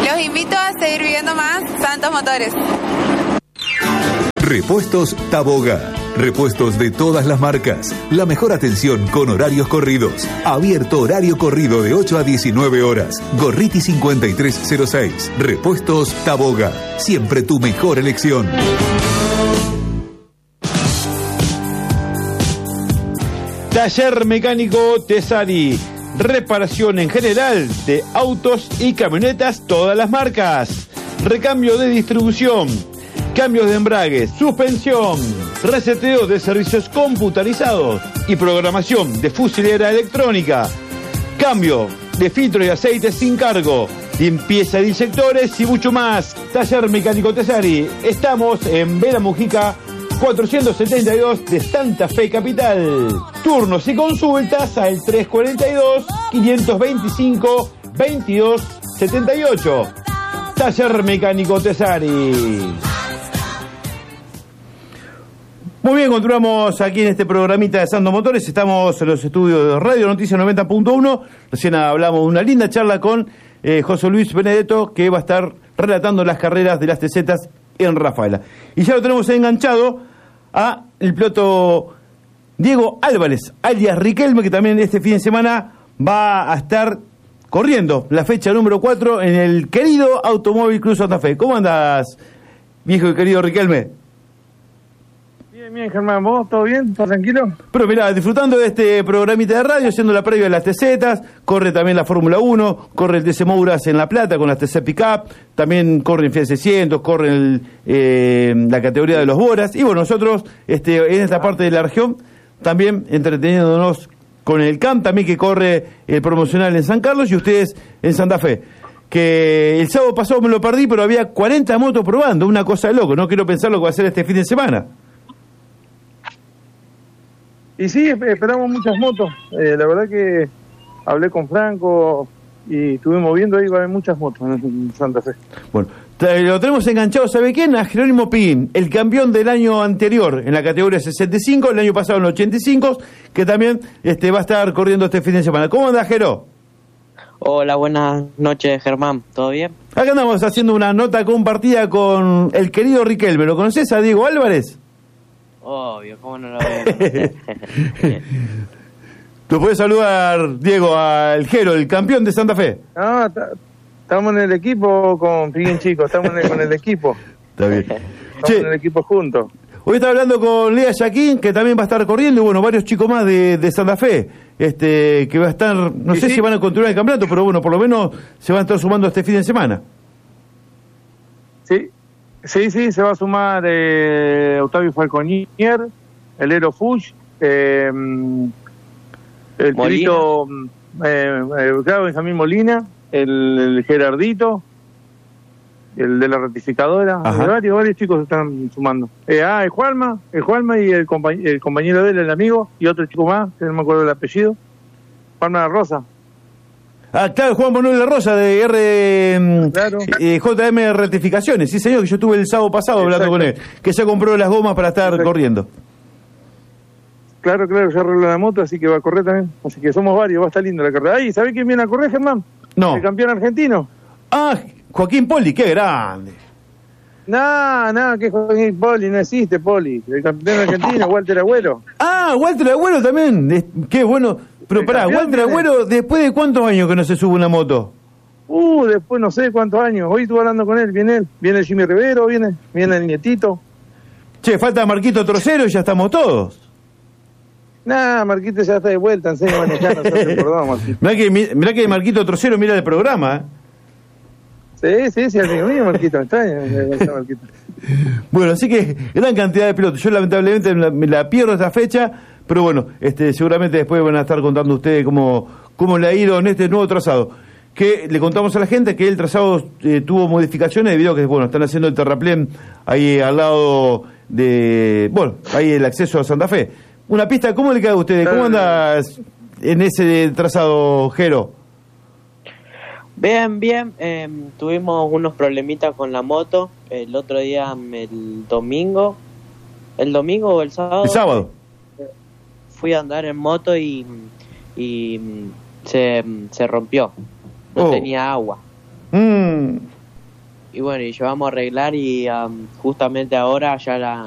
Los invito a seguir viviendo más Santos Motores. Repuestos Taboga. Repuestos de todas las marcas. La mejor atención con horarios corridos. Abierto horario corrido de 8 a 19 horas. Gorriti 5306. Repuestos Taboga. Siempre tu mejor elección. Taller Mecánico Tesari. Reparación en general de autos y camionetas, todas las marcas. Recambio de distribución. Cambios de embrague, suspensión, reseteo de servicios computarizados y programación de fusilera electrónica. Cambio de filtro y aceite sin cargo, limpieza de inyectores y mucho más. Taller Mecánico Tesari. Estamos en Vera Mujica 472 de Santa Fe Capital. Turnos y consultas al 342-525-2278. Taller Mecánico Tesari. Muy bien, continuamos aquí en este programita de Santos Motores. Estamos en los estudios de Radio Noticias 90.1. Recién hablamos de una linda charla con José Luis Benedetto, que va a estar relatando las carreras de las TZs en Rafaela. Y ya lo tenemos enganchado a el piloto Diego Álvarez, alias Riquelme, que también este fin de semana va a estar corriendo la fecha número 4 en el querido Automóvil Club Santa Fe. ¿Cómo andas, viejo y querido Riquelme? Bien, Germán, ¿vos? ¿Todo bien? ¿Estás tranquilo? Pero mirá, disfrutando de este programita de radio, haciendo la previa de las TZs, corre también la Fórmula 1, corre el TC Mouras en La Plata con las TC Pickup, también corre en Fiat 600, corre en la categoría de los Boras, y bueno, nosotros en esta parte de la región, también entreteniéndonos con el CAM, también que corre el promocional en San Carlos, y ustedes en Santa Fe. Que el sábado pasado me lo perdí, pero había 40 motos probando, una cosa de loco, no quiero pensar lo que va a hacer este fin de semana. Y sí, esperamos muchas motos. La verdad que hablé con Franco y estuvimos viendo ahí, va a haber muchas motos en Santa Fe. Bueno, lo tenemos enganchado, ¿sabe quién? A Jerónimo Piguín, el campeón del año anterior en la categoría 65, el año pasado en el 85, que también va a estar corriendo este fin de semana. ¿Cómo anda, Jero? Hola, buenas noches, Germán. ¿Todo bien? Acá andamos haciendo una nota compartida con el querido Riquelme. ¿Lo conoces a Diego Álvarez? Obvio, ¿cómo no lo veo? ¿Tú puedes saludar, Diego, al Jero, el campeón de Santa Fe? No, estamos en el equipo con Piguín, chicos, estamos con el equipo. Está bien. Estamos en el equipo juntos. Hoy está hablando con Lea Yaquín, que también va a estar corriendo, y bueno, varios chicos más de Santa Fe, que va a estar, no sé si van a continuar el campeonato, pero bueno, por lo menos se van a estar sumando este fin de semana. Sí, se va a sumar Octavio Falconier, el Ero Fuchs, el Pilito, claro, Benjamín Molina, el Gerardito, el de la ratificadora, varios chicos se están sumando. El Juanma y el compañero de él, el amigo, y otro chico más, que no me acuerdo el apellido, Juanma Rosa. Ah, claro, Juan Manuel La Rosa de claro. JM Rectificaciones, sí señor, que yo estuve el sábado pasado hablando con él, que ya compró las gomas para estar corriendo. Claro, ya arregló la moto, así que va a correr también, así que somos varios, va a estar lindo la carrera. Ay, ¿sabés quién viene a correr, Germán? No. El campeón argentino. Ah, Joaquín Poli, qué grande. No, que Joaquín Poli, no existe Poli, el campeón argentino, Walter Agüero. Ah, Walter Agüero también, qué bueno. Pero pará, Walter Agüero, ¿después de cuántos años que no se sube una moto? Después no sé cuántos años. Hoy estuve hablando con él, viene el Jimmy Rivero, viene el nietito. Che, falta Marquito Trocero y ya estamos todos. Marquito ya está de vuelta, enseña a manejar, no se perdón, Marquito. Mirá que Marquito Trocero mira el programa, Sí, amigo mío, Marquito, está Marquito. Bueno, así que gran cantidad de pilotos. Yo lamentablemente me la pierdo esta fecha, pero bueno, seguramente después van a estar contando ustedes cómo le ha ido en este nuevo trazado. Que le contamos a la gente que el trazado tuvo modificaciones debido a que, bueno, están haciendo el terraplén ahí al lado de, ahí el acceso a Santa Fe. Una pista, ¿cómo le queda a ustedes? ¿Cómo andas en ese trazado, Jero? Bien, tuvimos unos problemitas con la moto el otro día, el domingo o el sábado. El sábado. Fui a andar en moto y se rompió, no tenía agua. bueno, y llevamos a arreglar y justamente ahora ya